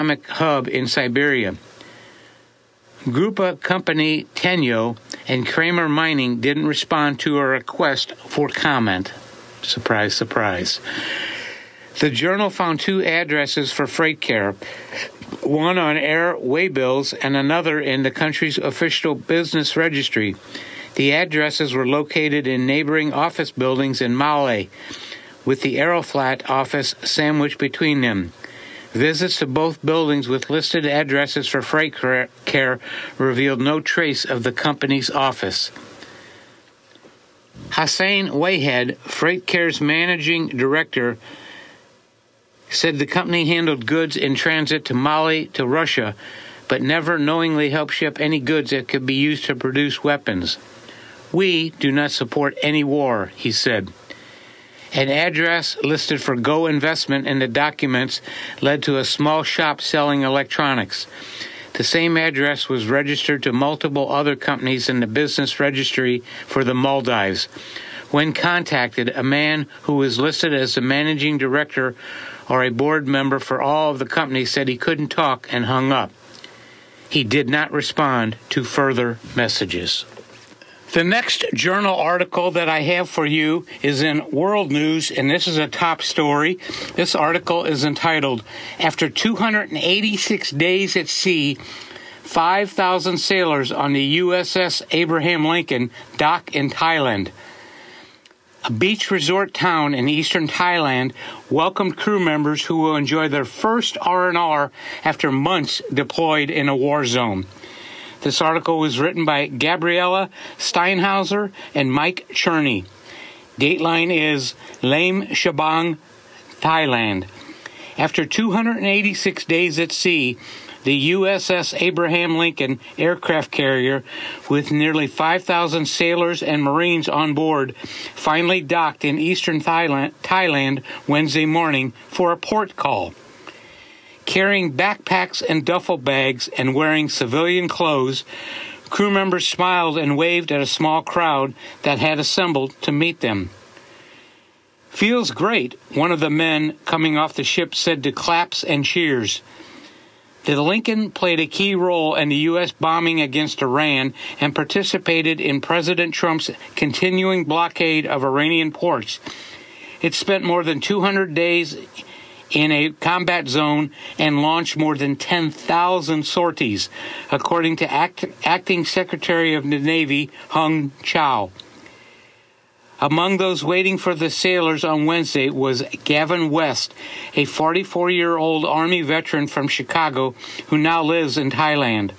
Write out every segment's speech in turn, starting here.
economic hub in Siberia. Grupa Company Tenyo and Kramer Mining didn't respond to a request for comment. Surprise, surprise. The Journal found 2 addresses for FreightCare, one on air waybills and another in the country's official business registry. The addresses were located in neighboring office buildings in Male, with the Aeroflat office sandwiched between them. Visits to both buildings with listed addresses for FreightCare revealed no trace of the company's office. Hossein Wayhead, FreightCare's managing director, said the company handled goods in transit to Mali to Russia, but never knowingly helped ship any goods that could be used to produce weapons. We do not support any war, he said. An address listed for Go Investment in the documents led to a small shop selling electronics. The same address was registered to multiple other companies in the business registry for the Maldives. When contacted, a man who was listed as the managing director or a board member for all of the companies said he couldn't talk and hung up. He did not respond to further messages. The next journal article that I have for you is in World News, and this is a top story. This article is entitled, After 286 Days at Sea, 5,000 sailors on the USS Abraham Lincoln dock in Thailand. A beach resort town in eastern Thailand welcomed crew members who will enjoy their first R&R after months deployed in a war zone. This article was written by Gabriella Steinhauser and Mike Cherney. Dateline is Lame Shabang, Thailand. After 286 days at sea, the USS Abraham Lincoln aircraft carrier, with nearly 5,000 sailors and Marines on board, finally docked in eastern Thailand Wednesday morning for a port call. Carrying backpacks and duffel bags and wearing civilian clothes, crew members smiled and waved at a small crowd that had assembled to meet them. Feels great, one of the men coming off the ship said to claps and cheers. The Lincoln played a key role in the U.S. bombing against Iran and participated in President Trump's continuing blockade of Iranian ports. It spent more than 200 days in a combat zone and launched more than 10,000 sorties, according to Acting Secretary of the Navy Hung Chow. Among those waiting for the sailors on Wednesday was Gavin West, a 44-year-old Army veteran from Chicago who now lives in Thailand.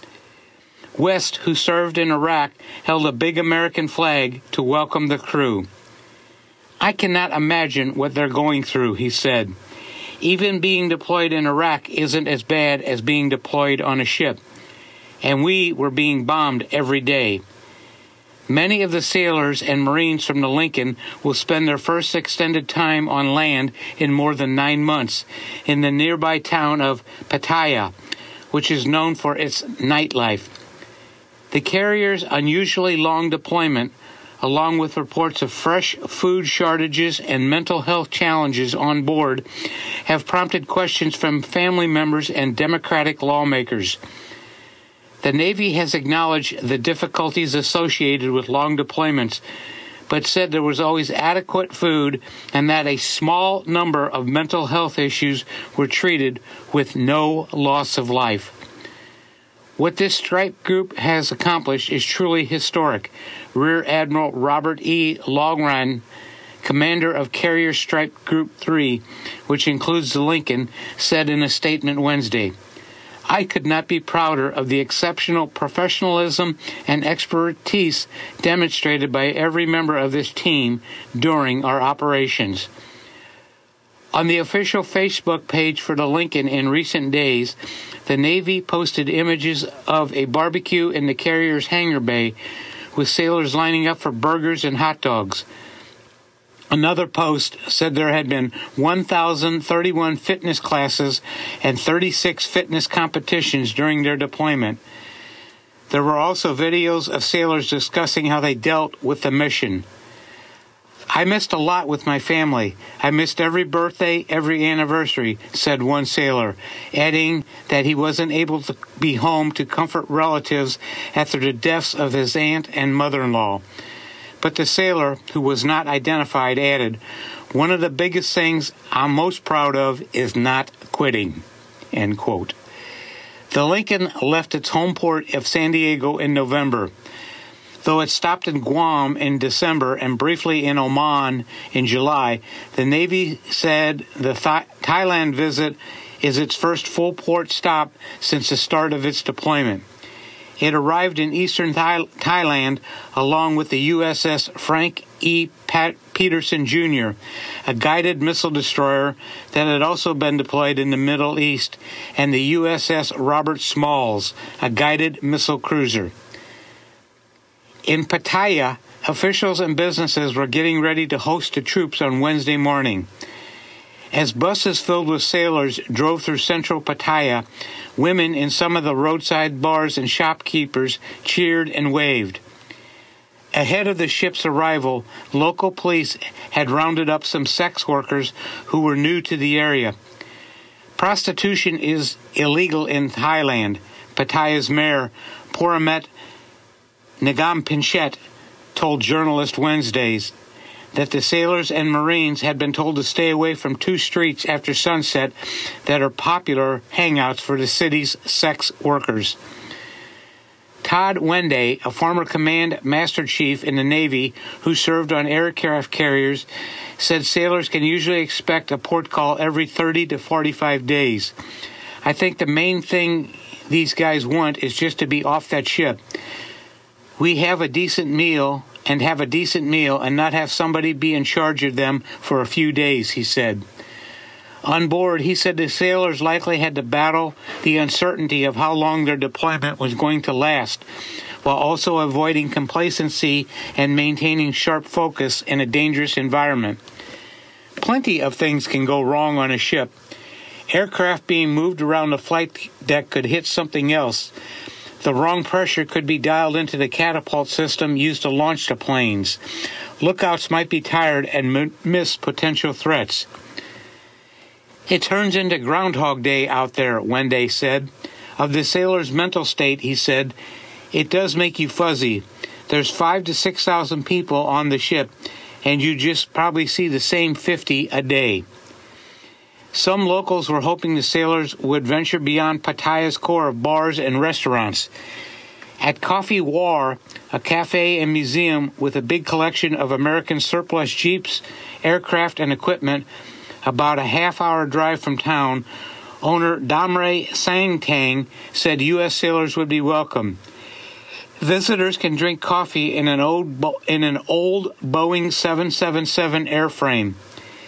West, who served in Iraq, held a big American flag to welcome the crew. I cannot imagine what they're going through, he said. Even being deployed in Iraq isn't as bad as being deployed on a ship, and we were being bombed every day. Many of the sailors and Marines from the Lincoln will spend their first extended time on land in more than 9 months in the nearby town of Pattaya, which is known for its nightlife. The carrier's unusually long deployment, along with reports of fresh food shortages and mental health challenges on board, have prompted questions from family members and Democratic lawmakers. The Navy has acknowledged the difficulties associated with long deployments, but said there was always adequate food and that a small number of mental health issues were treated with no loss of life. What this strike group has accomplished is truly historic. Rear Admiral Robert E. Longran, commander of Carrier Strike Group 3, which includes the Lincoln, said in a statement Wednesday, I could not be prouder of the exceptional professionalism and expertise demonstrated by every member of this team during our operations. On the official Facebook page for the Lincoln in recent days, the Navy posted images of a barbecue in the carrier's hangar bay, with sailors lining up for burgers and hot dogs. Another post said there had been 1,031 fitness classes and 36 fitness competitions during their deployment. There were also videos of sailors discussing how they dealt with the mission. "I missed a lot with my family. I missed every birthday, every anniversary," said one sailor, adding that he wasn't able to be home to comfort relatives after the deaths of his aunt and mother-in-law. But the sailor, who was not identified, added, "One of the biggest things I'm most proud of is not quitting," end quote. The Lincoln left its home port of San Diego in November. Though it stopped in Guam in December and briefly in Oman in July, the Navy said the Thailand visit is its first full port stop since the start of its deployment. It arrived in eastern Thailand along with the USS Frank E. Peterson Jr., a guided missile destroyer that had also been deployed in the Middle East, and the USS Robert Smalls, a guided missile cruiser. In Pattaya, officials and businesses were getting ready to host the troops on Wednesday morning. As buses filled with sailors drove through central Pattaya, women in some of the roadside bars and shopkeepers cheered and waved. Ahead of the ship's arrival, local police had rounded up some sex workers who were new to the area. Prostitution is illegal in Thailand, Pattaya's mayor, Poramet Nagam-Pinchet, told journalists Wednesdays that the sailors and Marines had been told to stay away from two streets after sunset that are popular hangouts for the city's sex workers. Todd Wende, a former Command Master Chief in the Navy who served on aircraft carriers, said sailors can usually expect a port call every 30 to 45 days. "I think the main thing these guys want is just to be off that ship. We have a decent meal and not have somebody be in charge of them for a few days," he said. On board, he said the sailors likely had to battle the uncertainty of how long their deployment was going to last, while also avoiding complacency and maintaining sharp focus in a dangerous environment. Plenty of things can go wrong on a ship. Aircraft being moved around the flight deck could hit something else. The wrong pressure could be dialed into the catapult system used to launch the planes. Lookouts might be tired and miss potential threats. "It turns into Groundhog Day out there," Wende said. Of the sailor's mental state, he said, "It does make you fuzzy. There's 5,000 to 6,000 people on the ship, and you just probably see the same 50 a day." Some locals were hoping the sailors would venture beyond Pattaya's core of bars and restaurants. At Coffee War, a cafe and museum with a big collection of American surplus jeeps, aircraft, and equipment, about a half-hour drive from town, owner Damre Sangtang said U.S. sailors would be welcome. Visitors can drink coffee in an old Boeing 777 airframe.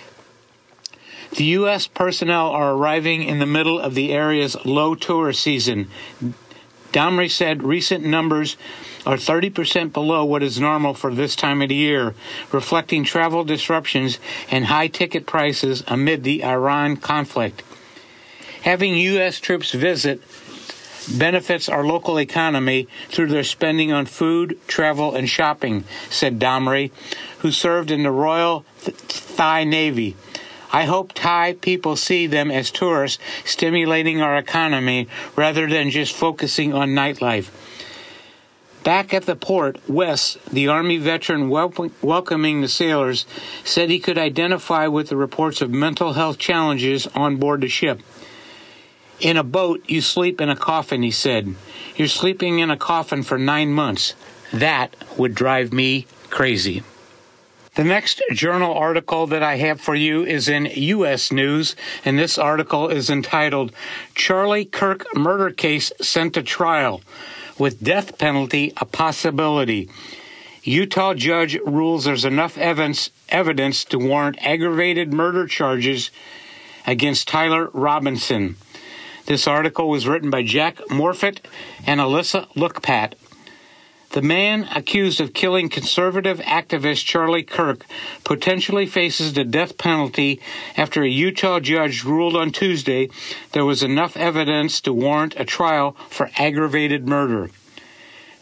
The U.S. personnel are arriving in the middle of the area's low tourist season. Damre said recent numbers are 30% below what is normal for this time of the year, reflecting travel disruptions and high ticket prices amid the Iran conflict. Having U.S. troops visit benefits our local economy through their spending on food, travel, and shopping, said Damre, who served in the Royal Thai Navy. "I hope Thai people see them as tourists stimulating our economy rather than just focusing on nightlife." Back at the port, Wes, the Army veteran welcoming the sailors, said he could identify with the reports of mental health challenges on board the ship. "In a boat, you sleep in a coffin," he said. "You're sleeping in a coffin for 9 months. That would drive me crazy." The next journal article that I have for you is in U.S. News, and this article is entitled, "Charlie Kirk Murder Case Sent to Trial, with Death Penalty a Possibility. Utah Judge Rules There's Enough Evidence to Warrant Aggravated Murder Charges Against Tyler Robinson." This article was written by Jack Morfitt and Alyssa Lookpat. The man accused of killing conservative activist Charlie Kirk potentially faces the death penalty after a Utah judge ruled on Tuesday there was enough evidence to warrant a trial for aggravated murder.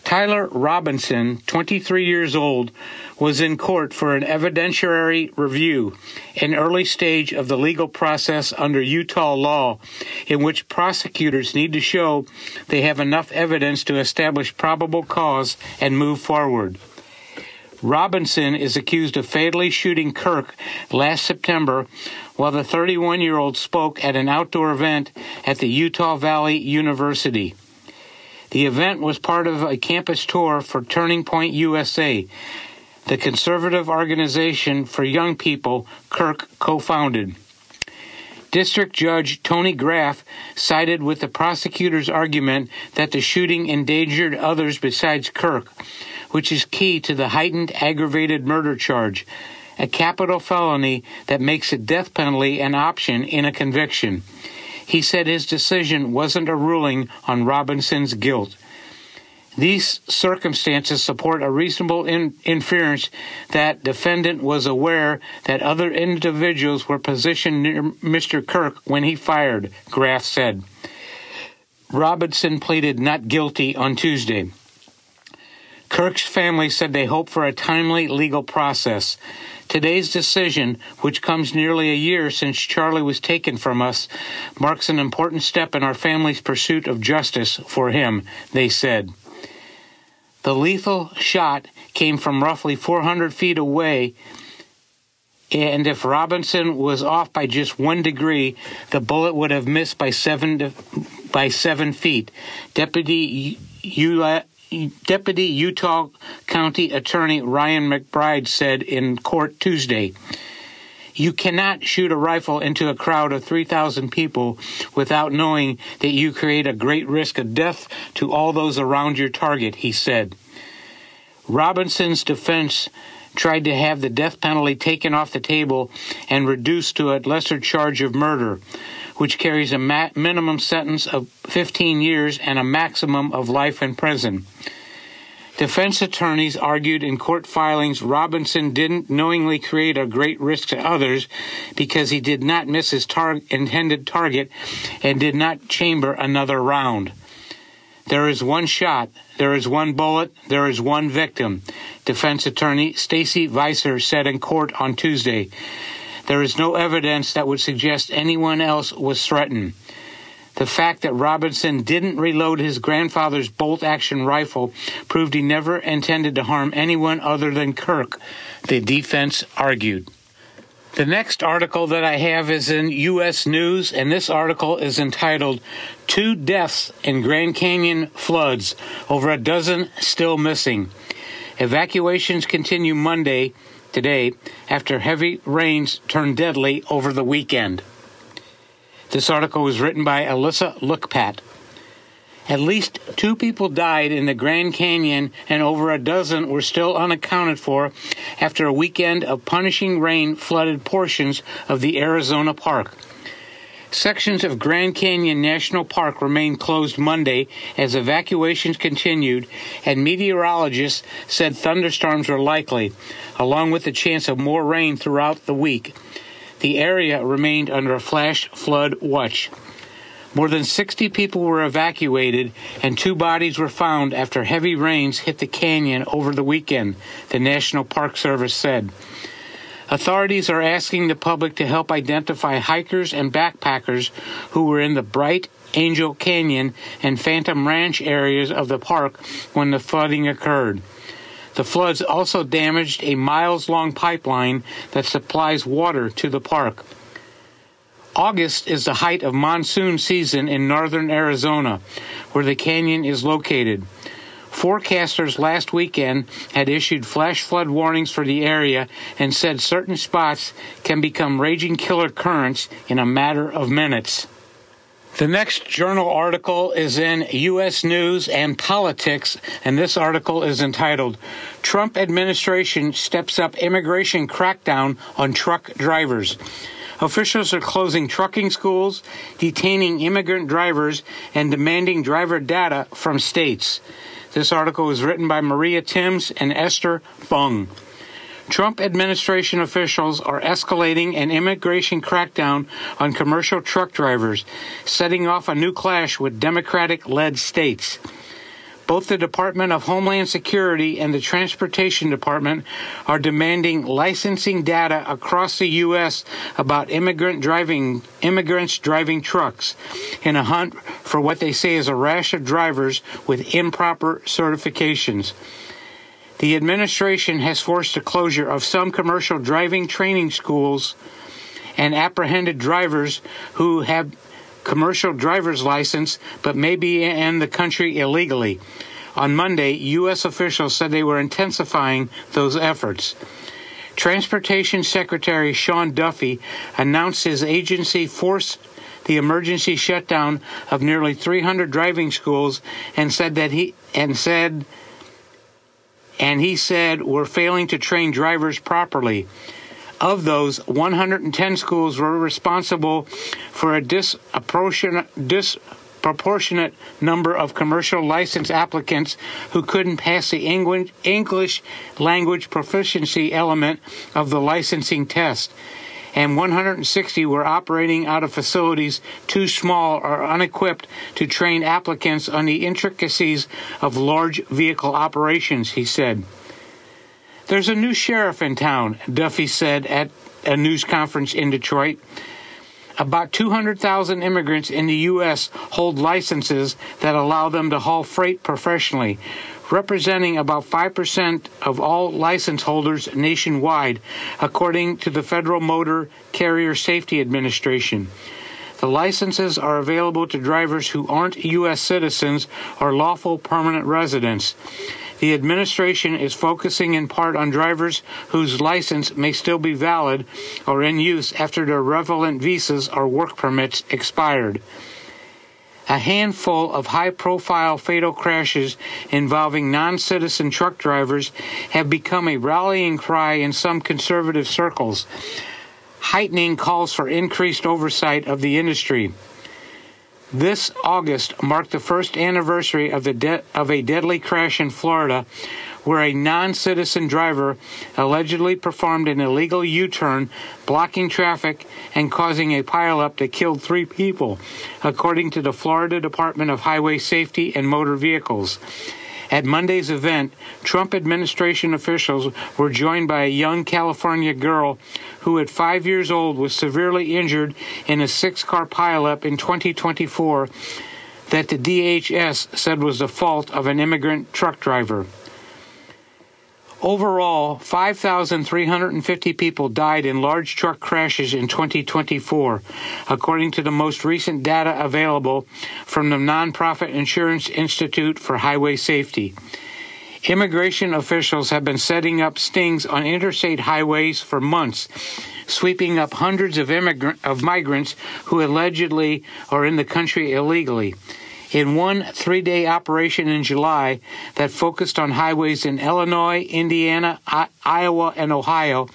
Tyler Robinson, 23 years old, was in court for an evidentiary review, an early stage of the legal process under Utah law, in which prosecutors need to show they have enough evidence to establish probable cause and move forward. Robinson is accused of fatally shooting Kirk last September while the 31-year-old spoke at an outdoor event at the Utah Valley University. The event was part of a campus tour for Turning Point USA, the conservative organization for young people Kirk co-founded. District Judge Tony Graff sided with the prosecutor's argument that the shooting endangered others besides Kirk, which is key to the heightened aggravated murder charge, a capital felony that makes the death penalty an option in a conviction. He said his decision wasn't a ruling on Robinson's guilt. These circumstances support a reasonable inference that defendant was aware that other individuals were positioned near Mr. Kirk when he fired, Graff said. Robinson pleaded not guilty on Tuesday. Kirk's family said they hope for a timely legal process. Today's decision, which comes nearly a year since Charlie was taken from us, marks an important step in our family's pursuit of justice for him, they said. The lethal shot came from roughly 400 feet away, and if Robinson was off by just 1 degree, the bullet would have missed by 7 feet. Deputy Utah County Attorney Ryan McBride said in court Tuesday, "You cannot shoot a rifle into a crowd of 3,000 people without knowing that you create a great risk of death to all those around your target," he said. Robinson's defense tried to have the death penalty taken off the table and reduced to a lesser charge of murder, which carries a minimum sentence of 15 years and a maximum of life in prison. Defense attorneys argued in court filings Robinson didn't knowingly create a great risk to others because he did not miss his intended target and did not chamber another round. There is one shot, there is one bullet, there is one victim, defense attorney Stacy Weiser said in court on Tuesday. There is no evidence that would suggest anyone else was threatened. The fact that Robinson didn't reload his grandfather's bolt-action rifle proved he never intended to harm anyone other than Kirk, the defense argued. The next article that I have is in U.S. News, and this article is entitled, 2 Deaths in Grand Canyon Floods, Over a Dozen Still Missing. Evacuations continue today, after heavy rains turned deadly over the weekend. This article was written by Alyssa Lookpat. At least 2 people died in the Grand Canyon and over a dozen were still unaccounted for after a weekend of punishing rain flooded portions of the Arizona park. Sections of Grand Canyon National Park remained closed Monday as evacuations continued, and meteorologists said thunderstorms were likely, along with the chance of more rain throughout the week. The area remained under a flash flood watch. More than 60 people were evacuated, and 2 bodies were found after heavy rains hit the canyon over the weekend, the National Park Service said. Authorities are asking the public to help identify hikers and backpackers who were in the Bright Angel Canyon and Phantom Ranch areas of the park when the flooding occurred. The floods also damaged a miles-long pipeline that supplies water to the park. August is the height of monsoon season in northern Arizona, where the canyon is located. Forecasters last weekend had issued flash flood warnings for the area and said certain spots can become raging killer currents in a matter of minutes. The next journal article is in U.S. News and Politics, and this article is entitled, Trump Administration Steps Up Immigration Crackdown on Truck Drivers. Officials are closing trucking schools, detaining immigrant drivers, and demanding driver data from states. This article was written by Maria Timms and Esther Fung. Trump administration officials are escalating an immigration crackdown on commercial truck drivers, setting off a new clash with Democratic-led states. Both the Department of Homeland Security and the Transportation Department are demanding licensing data across the U.S. about immigrants driving trucks in a hunt for what they say is a rash of drivers with improper certifications. The administration has forced the closure of some commercial driving training schools and apprehended drivers who have commercial driver's license but may be in the country illegally. On Monday, U.S. officials said they were intensifying those efforts. Transportation Secretary Sean Duffy announced his agency forced the emergency shutdown of nearly 300 driving schools and said we're failing to train drivers properly. Of those, 110 schools were responsible for a disproportionate number of commercial license applicants who couldn't pass the English language proficiency element of the licensing test, and 160 were operating out of facilities too small or unequipped to train applicants on the intricacies of large vehicle operations, he said. There's a new sheriff in town, Duffy said at a news conference in Detroit. About 200,000 immigrants in the U.S. hold licenses that allow them to haul freight professionally, representing about 5% of all license holders nationwide, according to the Federal Motor Carrier Safety Administration. The licenses are available to drivers who aren't U.S. citizens or lawful permanent residents. The administration is focusing in part on drivers whose license may still be valid or in use after their relevant visas or work permits expired. A handful of high-profile fatal crashes involving non-citizen truck drivers have become a rallying cry in some conservative circles, heightening calls for increased oversight of the industry. This August marked the first anniversary of a deadly crash in Florida where a non-citizen driver allegedly performed an illegal U-turn, blocking traffic and causing a pileup that killed 3 people, according to the Florida Department of Highway Safety and Motor Vehicles. At Monday's event, Trump administration officials were joined by a young California girl who at 5 years old was severely injured in a 6-car pileup in 2024 that the DHS said was the fault of an immigrant truck driver. Overall, 5,350 people died in large truck crashes in 2024, according to the most recent data available from the nonprofit Insurance Institute for Highway Safety. Immigration officials have been setting up stings on interstate highways for months, sweeping up hundreds of migrants who allegedly are in the country illegally. In one 3-day operation in July that focused on highways in Illinois, Indiana, Iowa, and Ohio,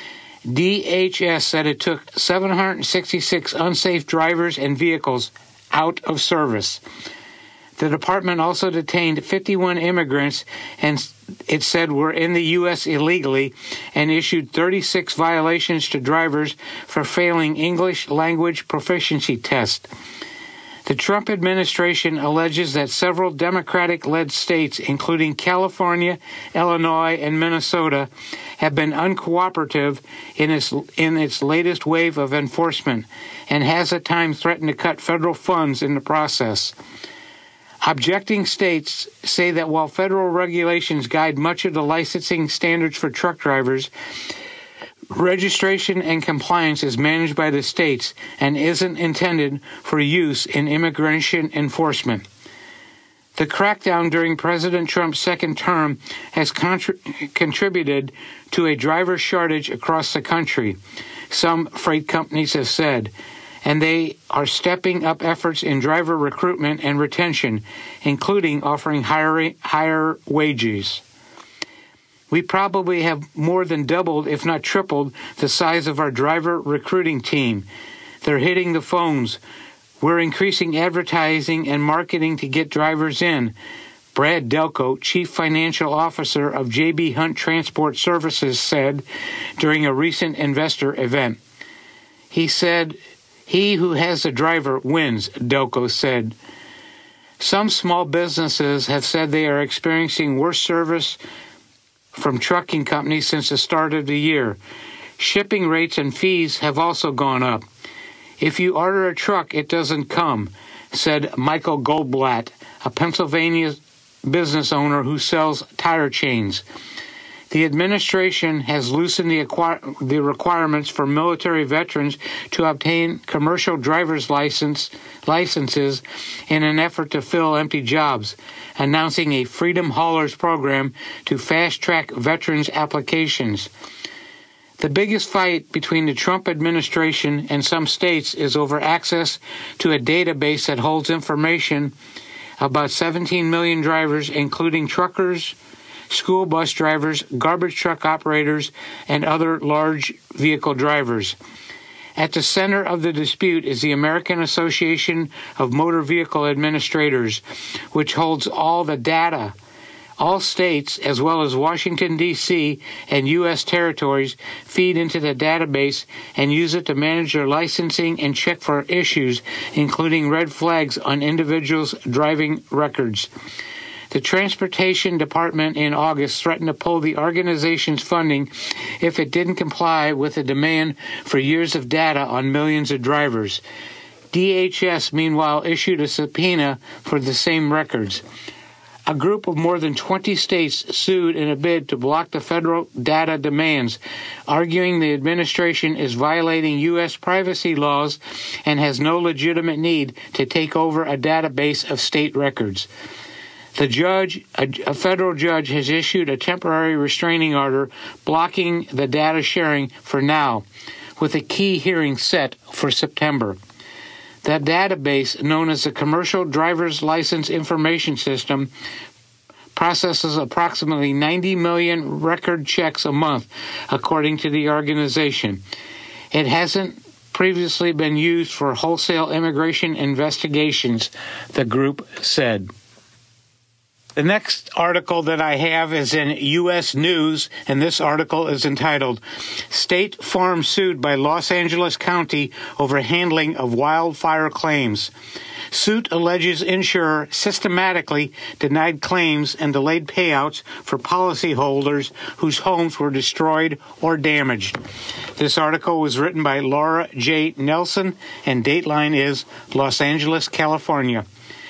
DHS said it took 766 unsafe drivers and vehicles out of service. The department also detained 51 immigrants, and it said were in the U.S. illegally, and issued 36 violations to drivers for failing English language proficiency tests. The Trump administration alleges that several Democratic-led states, including California, Illinois, and Minnesota, have been uncooperative in its latest wave of enforcement and has at times threatened to cut federal funds in the process. Objecting states say that while federal regulations guide much of the licensing standards for truck drivers, registration and compliance is managed by the states and isn't intended for use in immigration enforcement. The crackdown during President Trump's second term has contributed to a driver shortage across the country, some freight companies have said, and they are stepping up efforts in driver recruitment and retention, including offering higher wages. We probably have more than doubled, if not tripled, the size of our driver recruiting team. They're hitting the phones. We're increasing advertising and marketing to get drivers in. Brad Delco, Chief Financial Officer of J.B. Hunt Transport Services, said during a recent investor event. He said, "He who has the driver wins," Delco said. Some small businesses have said they are experiencing worse service from trucking companies since the start of the year. Shipping rates and fees have also gone up. If you order a truck, it doesn't come, said Michael Goldblatt, a Pennsylvania business owner who sells tire chains. The administration has loosened the requirements for military veterans to obtain commercial driver's licenses in an effort to fill empty jobs, announcing a Freedom Haulers program to fast-track veterans' applications. The biggest fight between the Trump administration and some states is over access to a database that holds information about 17 million drivers, including truckers, school bus drivers, garbage truck operators, and other large vehicle drivers. At the center of the dispute is the American Association of Motor Vehicle Administrators, which holds all the data. All states, as well as Washington, D.C., and U.S. territories, feed into the database and use it to manage their licensing and check for issues, including red flags on individuals' driving records. The Transportation Department in August threatened to pull the organization's funding if it didn't comply with the demand for years of data on millions of drivers. DHS, meanwhile, issued a subpoena for the same records. A group of more than 20 states sued in a bid to block the federal data demands, arguing the administration is violating U.S. privacy laws and has no legitimate need to take over a database of state records. The judge, a federal judge, has issued a temporary restraining order blocking the data sharing for now, with a key hearing set for September. That database, known as the Commercial Driver's License Information System, processes approximately 90 million record checks a month, according to the organization. It hasn't previously been used for wholesale immigration investigations, the group said. The next article that I have is in U.S. News, and this article is entitled, State Farm Sued by Los Angeles County Over Handling of Wildfire Claims. Suit alleges insurer systematically denied claims and delayed payouts for policyholders whose homes were destroyed or damaged. This article was written by Laura J. Nelson, and Dateline is Los Angeles, California.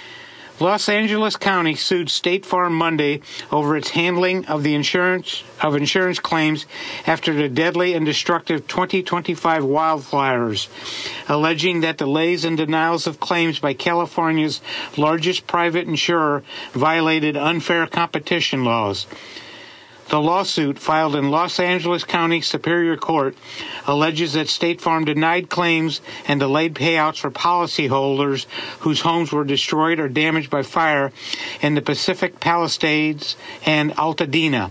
Los Angeles County sued State Farm Monday over its handling of insurance claims after the deadly and destructive 2025 wildfires, alleging that delays and denials of claims by California's largest private insurer violated unfair competition laws. The lawsuit, filed in Los Angeles County Superior Court, alleges that State Farm denied claims and delayed payouts for policyholders whose homes were destroyed or damaged by fire in the Pacific Palisades and Altadena.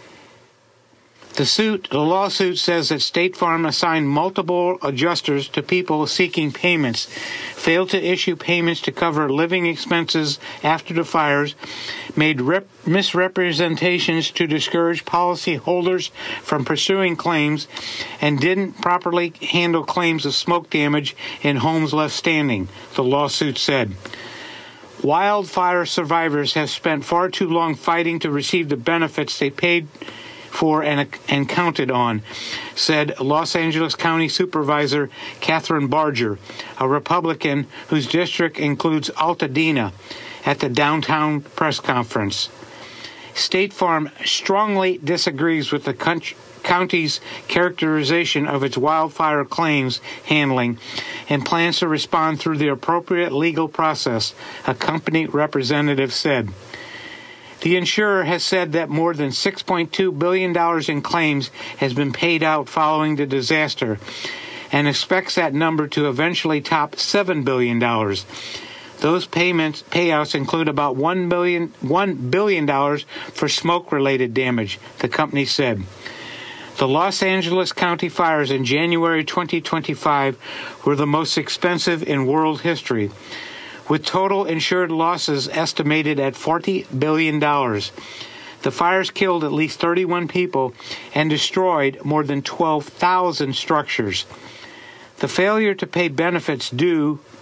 The lawsuit says that State Farm assigned multiple adjusters to people seeking payments, failed to issue payments to cover living expenses after the fires, made misrepresentations to discourage policyholders from pursuing claims, and didn't properly handle claims of smoke damage in homes left standing, the lawsuit said. Wildfire survivors have spent far too long fighting to receive the benefits they paid for and counted on, said Los Angeles County Supervisor Catherine Barger, a Republican whose district includes Altadena, at the downtown press conference. State Farm strongly disagrees with the county's characterization of its wildfire claims handling and plans to respond through the appropriate legal process, a company representative said. The insurer has said that more than $6.2 billion in claims has been paid out following the disaster and expects that number to eventually top $7 billion. Those payouts include about $1 billion for smoke-related damage, the company said. The Los Angeles County fires in January 2025 were the most expensive in world history, with total insured losses estimated at $40 billion. The fires killed at least 31 people and destroyed more than 12,000 structures. The failure to pay benefits due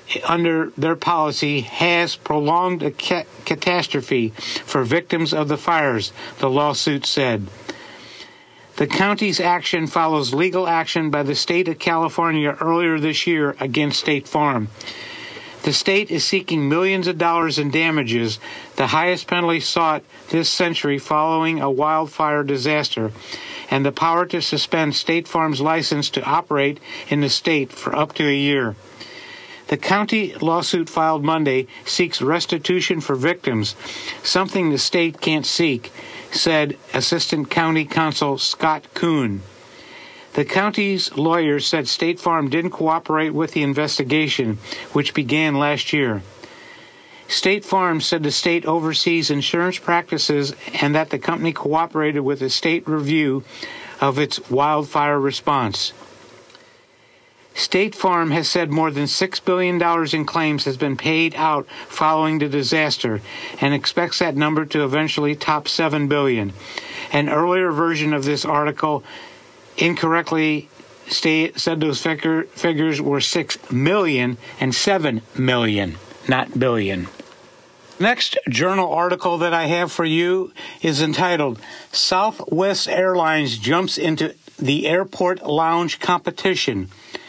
under their policy has prolonged a catastrophe for victims of the fires, the lawsuit said. The county's action follows legal action by the state of California earlier this year against State Farm. The state is seeking millions of dollars in damages, the highest penalty sought this century following a wildfire disaster, and the power to suspend State Farm's license to operate in the state for up to a year. The county lawsuit filed Monday seeks restitution for victims, something the state can't seek, said Assistant County Counsel Scott Kuhn. The county's lawyers said State Farm didn't cooperate with the investigation, which began last year. State Farm said the state oversees insurance practices and that the company cooperated with a state review of its wildfire response. State Farm has said more than $6 billion in claims has been paid out following the disaster and expects that number to eventually top $7 billion. An earlier version of this article incorrectly said those figures were $6 million and $7 million, not billion. Next journal article that I have for you is entitled Southwest Airlines Jumps into the Airport Lounge Competition.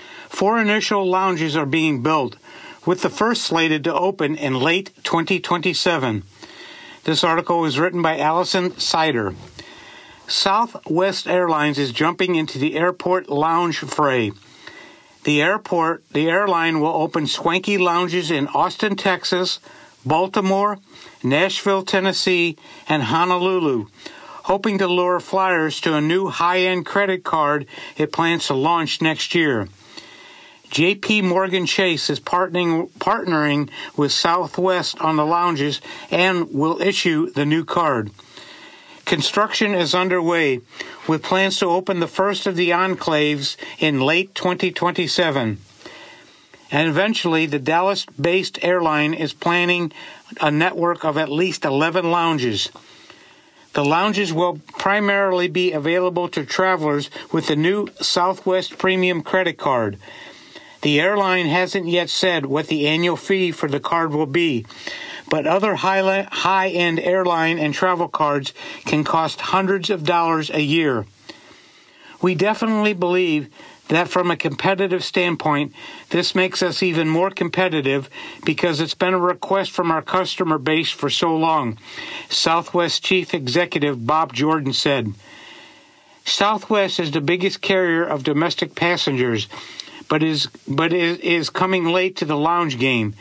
4 initial lounges are being built, with the first slated to open in late 2027. This article was written by Allison Sider. Southwest Airlines is jumping into the airport lounge fray. The airline will open swanky lounges in Austin, Texas, Baltimore, Nashville, Tennessee, and Honolulu, hoping to lure flyers to a new high-end credit card it plans to launch next year. J.P. Morgan Chase is partnering with Southwest on the lounges and will issue the new card. Construction is underway, with plans to open the first of the enclaves in late 2027. And eventually, the Dallas-based airline is planning a network of at least 11 lounges. The lounges will primarily be available to travelers with the new Southwest Premium credit card. The airline hasn't yet said what the annual fee for the card will be, but other high-end airline and travel cards can cost hundreds of dollars a year. We definitely believe that from a competitive standpoint, this makes us even more competitive because it's been a request from our customer base for so long, Southwest Chief Executive Bob Jordan said. Southwest is the biggest carrier of domestic passengers, but is coming late to the lounge game.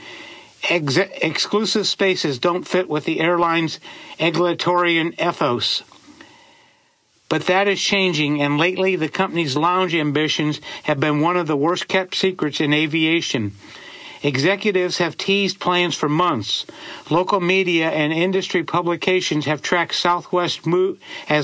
Exclusive spaces don't fit with the airline's egalitarian ethos. But that is changing, and lately the company's lounge ambitions have been one of the worst-kept secrets in aviation. Executives have teased plans for months. Local media and industry publications have tracked Southwest moves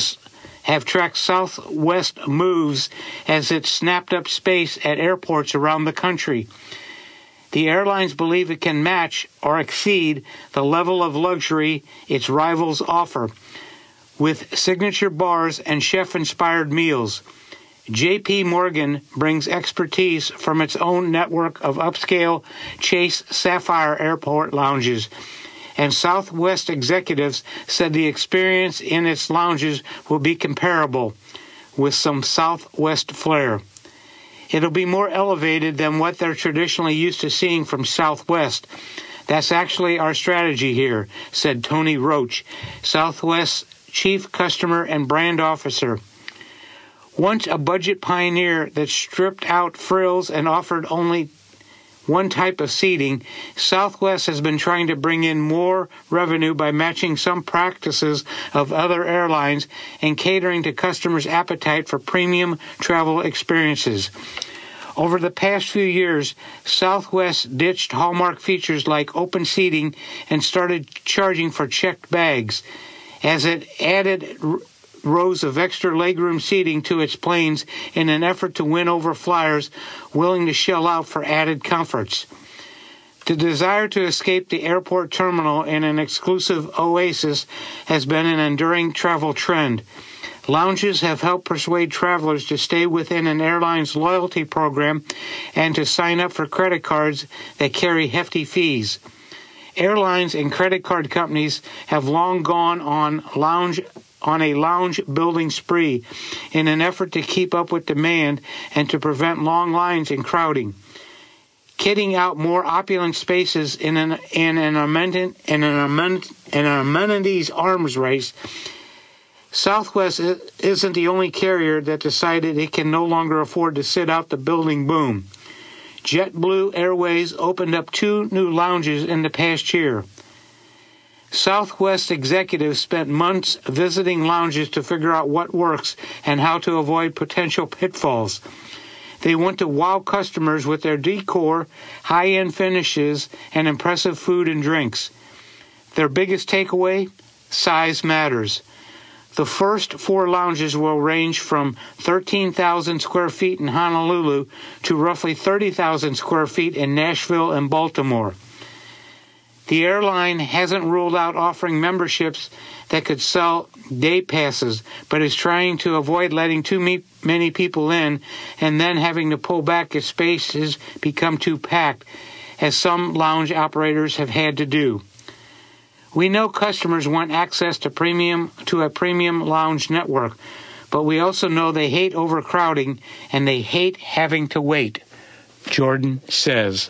as it snapped up space at airports around the country. The airlines believe it can match or exceed the level of luxury its rivals offer, with signature bars and chef-inspired meals. J.P. Morgan brings expertise from its own network of upscale Chase Sapphire Airport lounges, and Southwest executives said the experience in its lounges will be comparable, with some Southwest flair. It'll be more elevated than what they're traditionally used to seeing from Southwest. That's actually our strategy here, said Tony Roach, Southwest's Chief Customer and Brand Officer. Once a budget pioneer that stripped out frills and offered only one type of seating, Southwest has been trying to bring in more revenue by matching some practices of other airlines and catering to customers' appetite for premium travel experiences. Over the past few years, Southwest ditched hallmark features like open seating and started charging for checked bags, as it added rows of extra legroom seating to its planes in an effort to win over flyers willing to shell out for added comforts. The desire to escape the airport terminal in an exclusive oasis has been an enduring travel trend. Lounges have helped persuade travelers to stay within an airline's loyalty program and to sign up for credit cards that carry hefty fees. Airlines and credit card companies have long gone on a lounge building spree in an effort to keep up with demand and to prevent long lines and crowding. Kitting out more opulent spaces in an amenities arms race, Southwest isn't the only carrier that decided it can no longer afford to sit out the building boom. JetBlue Airways opened up 2 new lounges in the past year. Southwest executives spent months visiting lounges to figure out what works and how to avoid potential pitfalls. They want to wow customers with their decor, high-end finishes, and impressive food and drinks. Their biggest takeaway? Size matters. The first 4 lounges will range from 13,000 square feet in Honolulu to roughly 30,000 square feet in Nashville and Baltimore. The airline hasn't ruled out offering memberships that could sell day passes, but is trying to avoid letting too many people in and then having to pull back if spaces become too packed, as some lounge operators have had to do. We know customers want access to a premium lounge network, but we also know they hate overcrowding and they hate having to wait, Jordan says.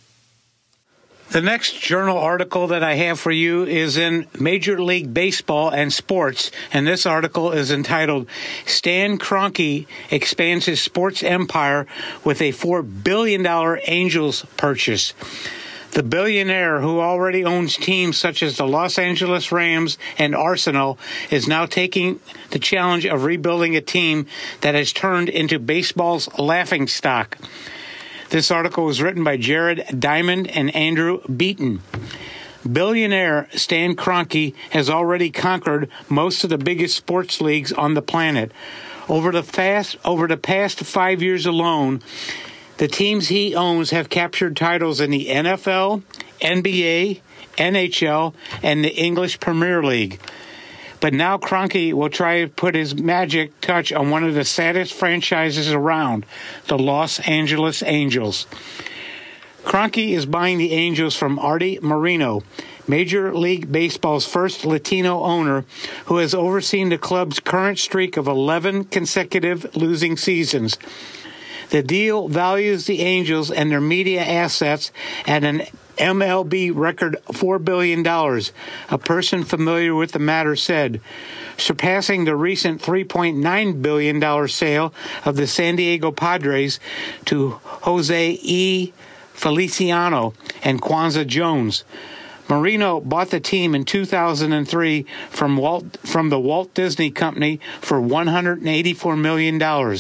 The next journal article that I have for you is in Major League Baseball and Sports, and this article is entitled, Stan Kroenke Expands His Sports Empire with a $4 billion Angels Purchase. The billionaire, who already owns teams such as the Los Angeles Rams and Arsenal, is now taking the challenge of rebuilding a team that has turned into baseball's laughingstock. This article was written by Jared Diamond and Andrew Beaton. Billionaire Stan Kroenke has already conquered most of the biggest sports leagues on the planet. Over the past 5 years alone, the teams he owns have captured titles in the NFL, NBA, NHL, and the English Premier League. But now Kroenke will try to put his magic touch on one of the saddest franchises around, the Los Angeles Angels. Kroenke is buying the Angels from Artie Moreno, Major League Baseball's first Latino owner, who has overseen the club's current streak of 11 consecutive losing seasons. The deal values the Angels and their media assets at an MLB record $4 billion, a person familiar with the matter said, surpassing the recent $3.9 billion sale of the San Diego Padres to Jose E. Feliciano and Kwanzaa Jones. Marino bought the team in 2003 from the Walt Disney Company for $184 million.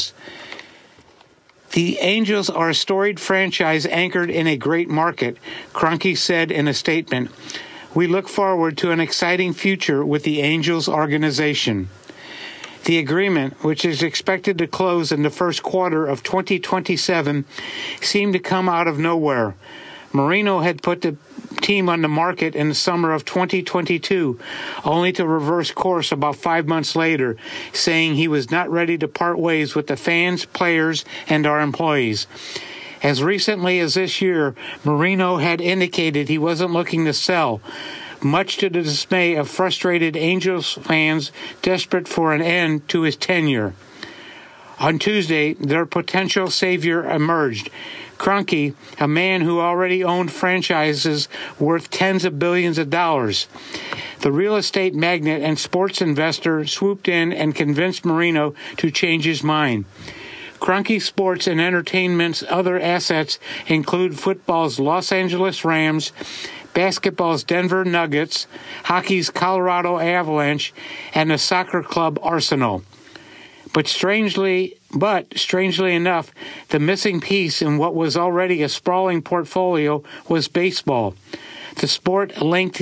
The Angels are a storied franchise anchored in a great market, Kroenke said in a statement. We look forward to an exciting future with the Angels organization. The agreement, which is expected to close in the first quarter of 2027, seemed to come out of nowhere. Marino had put the team on the market in the summer of 2022, only to reverse course about 5 months later, saying he was not ready to part ways with the fans, players, and our employees. As recently as this year, Marino had indicated he wasn't looking to sell, much to the dismay of frustrated Angels fans desperate for an end to his tenure. On Tuesday, their potential savior emerged. Kroenke, a man who already owned franchises worth tens of billions of dollars. The real estate magnate and sports investor swooped in and convinced Marino to change his mind. Kroenke Sports and Entertainment's other assets include football's Los Angeles Rams, basketball's Denver Nuggets, hockey's Colorado Avalanche, and the soccer club Arsenal. But strangely enough, the missing piece in what was already a sprawling portfolio was baseball. The sport linked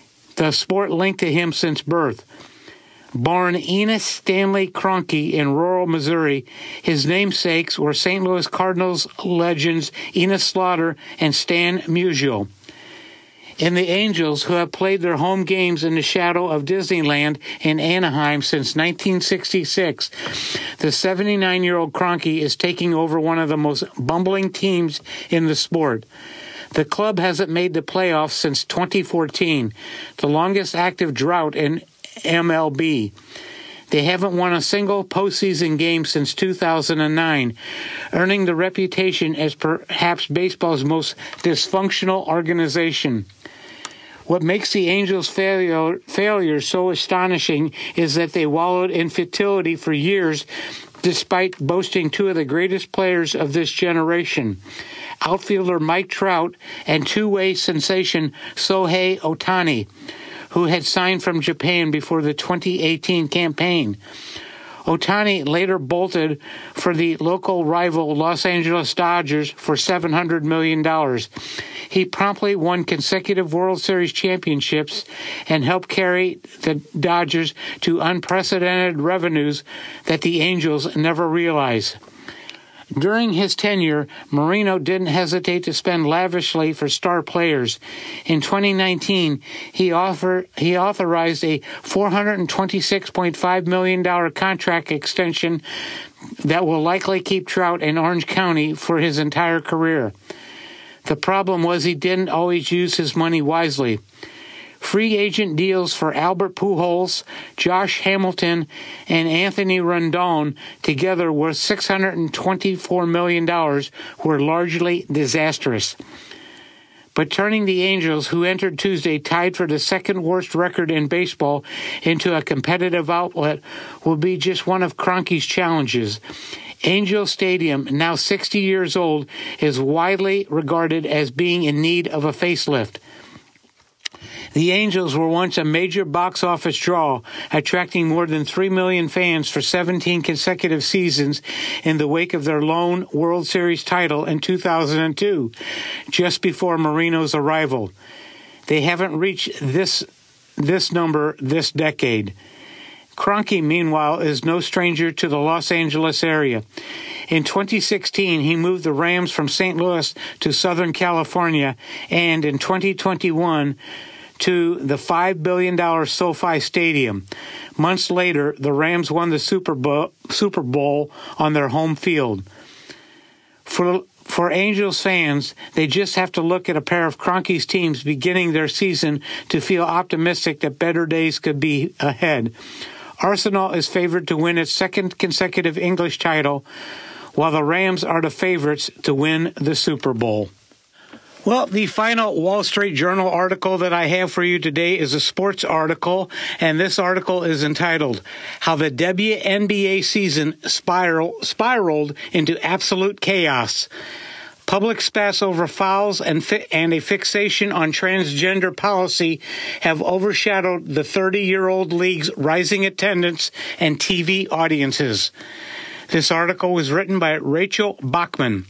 to him since birth. Born Enos Stanley Kroenke in rural Missouri, his namesakes were St. Louis Cardinals legends Enos Slaughter and Stan Musial. And the Angels, who have played their home games in the shadow of Disneyland in Anaheim since 1966, the 79-year-old Kroenke is taking over one of the most bumbling teams in the sport. The club hasn't made the playoffs since 2014, the longest active drought in MLB. They haven't won a single postseason game since 2009, earning the reputation as perhaps baseball's most dysfunctional organization. What makes the Angels' failure so astonishing is that they wallowed in futility for years, despite boasting two of the greatest players of this generation, outfielder Mike Trout and two-way sensation Shohei Ohtani, who had signed from Japan before the 2018 campaign. Ohtani later bolted for the local rival Los Angeles Dodgers for $700 million. He promptly won consecutive World Series championships and helped carry the Dodgers to unprecedented revenues that the Angels never realized. During his tenure, Marino didn't hesitate to spend lavishly for star players. In 2019, he authorized a $426.5 million contract extension that will likely keep Trout in Orange County for his entire career. The problem was he didn't always use his money wisely. Free agent deals for Albert Pujols, Josh Hamilton, and Anthony Rendon, together worth $624 million, were largely disastrous. But turning the Angels, who entered Tuesday tied for the second worst record in baseball, into a competitive outlet will be just one of Kroenke's challenges. Angel Stadium, now 60 years old, is widely regarded as being in need of a facelift. The Angels were once a major box office draw, attracting more than 3 million fans for 17 consecutive seasons in the wake of their lone World Series title in 2002, just before Marino's arrival. They haven't reached this number this decade. Kroenke, meanwhile, is no stranger to the Los Angeles area. In 2016, he moved the Rams from St. Louis to Southern California, and in 2021, to the $5 billion SoFi Stadium. Months later, the Rams won the Super Bowl on their home field. For Angels fans, they just have to look at a pair of Kroenke's teams beginning their season to feel optimistic that better days could be ahead. Arsenal is favored to win its second consecutive English title, while the Rams are the favorites to win the Super Bowl. Well, the final Wall Street Journal article that I have for you today is a sports article, and this article is entitled, How the WNBA Season Spiraled into Absolute Chaos. Public spats over fouls and a fixation on transgender policy have overshadowed the 30-year-old league's rising attendance and TV audiences. This article was written by Rachel Bachman.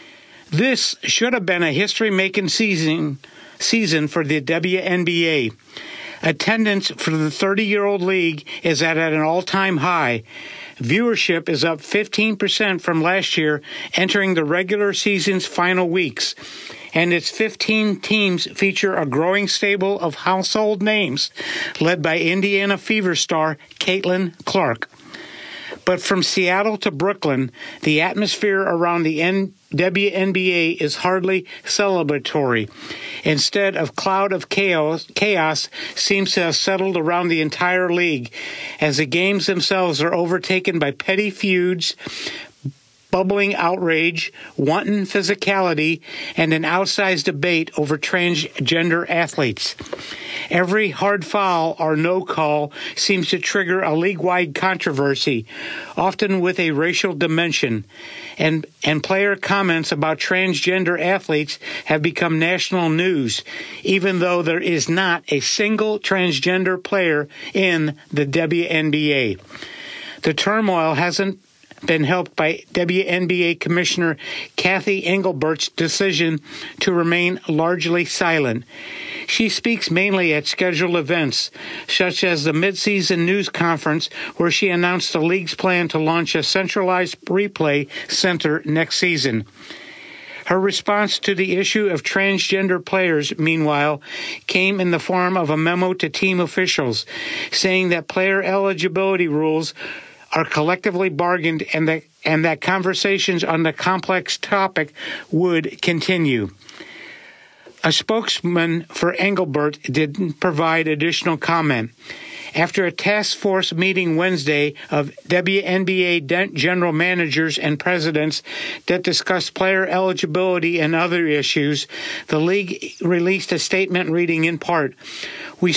This should have been a history-making season for the WNBA. Attendance for the 30-year-old league is at an all-time high. Viewership is up 15% from last year, entering the regular season's final weeks. And its 15 teams feature a growing stable of household names, led by Indiana Fever star Caitlin Clark. But from Seattle to Brooklyn, the atmosphere around the WNBA is hardly celebratory. Instead, a cloud of chaos seems to have settled around the entire league, as the games themselves are overtaken by petty feuds, bubbling outrage, wanton physicality, and an outsized debate over transgender athletes. Every hard foul or no call seems to trigger a league-wide controversy, often with a racial dimension, and player comments about transgender athletes have become national news, even though there is not a single transgender player in the WNBA. The turmoil hasn't been helped by WNBA Commissioner Kathy Engelbert's decision to remain largely silent. She speaks mainly at scheduled events, such as the mid-season news conference where she announced the league's plan to launch a centralized replay center next season. Her response to the issue of transgender players, meanwhile, came in the form of a memo to team officials, saying that player eligibility rules are collectively bargained and that conversations on the complex topic would continue. A spokesman for Engelbert didn't provide additional comment. After a task force meeting Wednesday of WNBA general managers and presidents that discussed player eligibility and other issues, the league released a statement reading in part, "We